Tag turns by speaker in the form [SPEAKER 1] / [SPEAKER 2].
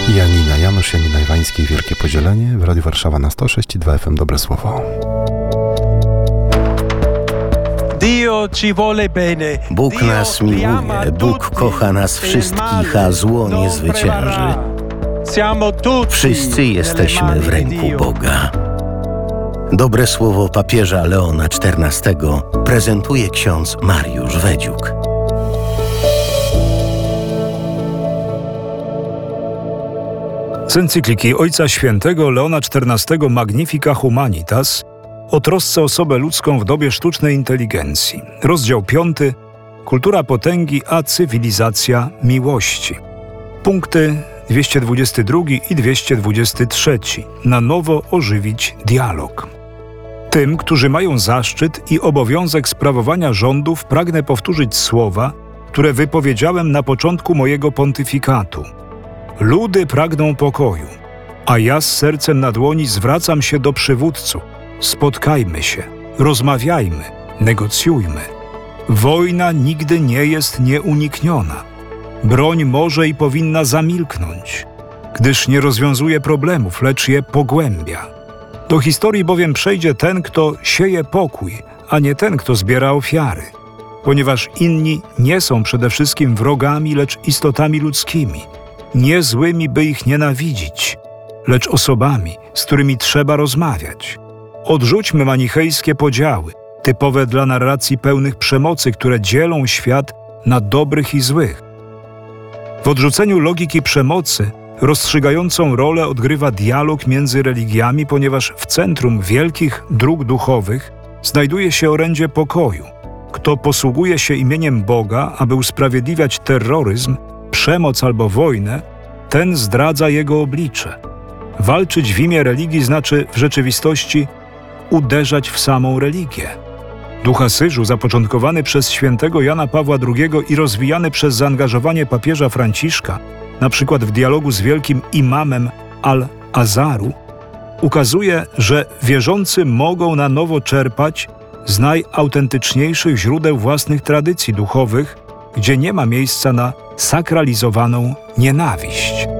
[SPEAKER 1] Janina Janusz, Janina Iwański, Wielkie Podzielenie w Radiu Warszawa na 106,2 FM. Dobre słowo.
[SPEAKER 2] Bóg nas miłuje, Bóg kocha nas wszystkich, a zło nie zwycięży. Wszyscy jesteśmy w ręku Boga. Dobre słowo papieża Leona XIV prezentuje ksiądz Mariusz Wedziuk.
[SPEAKER 3] Z encykliki Ojca Świętego Leona XIV Magnifica Humanitas o trosce o osobę ludzką w dobie sztucznej inteligencji. Rozdział 5. Kultura potęgi a cywilizacja miłości. Punkty 222 i 223. Na nowo ożywić dialog. Tym, którzy mają zaszczyt i obowiązek sprawowania rządów, pragnę powtórzyć słowa, które wypowiedziałem na początku mojego pontyfikatu. Ludy pragną pokoju, a ja z sercem na dłoni zwracam się do przywódców. Spotkajmy się, rozmawiajmy, negocjujmy. Wojna nigdy nie jest nieunikniona. Broń może i powinna zamilknąć, gdyż nie rozwiązuje problemów, lecz je pogłębia. Do historii bowiem przejdzie ten, kto sieje pokój, a nie ten, kto zbiera ofiary, ponieważ inni nie są przede wszystkim wrogami, lecz istotami ludzkimi, nie złymi, by ich nienawidzić, lecz osobami, z którymi trzeba rozmawiać. Odrzućmy manichejskie podziały, typowe dla narracji pełnych przemocy, które dzielą świat na dobrych i złych. W odrzuceniu logiki przemocy rozstrzygającą rolę odgrywa dialog między religiami, ponieważ w centrum wielkich dróg duchowych znajduje się orędzie pokoju. Kto posługuje się imieniem Boga, aby usprawiedliwiać terroryzm, przemoc albo wojnę, ten zdradza jego oblicze. Walczyć w imię religii znaczy w rzeczywistości uderzać w samą religię. Duch Asyżu, zapoczątkowany przez świętego Jana Pawła II i rozwijany przez zaangażowanie papieża Franciszka, na przykład w dialogu z wielkim imamem Al-Azaru, ukazuje, że wierzący mogą na nowo czerpać z najautentyczniejszych źródeł własnych tradycji duchowych, gdzie nie ma miejsca na sakralizowaną nienawiść.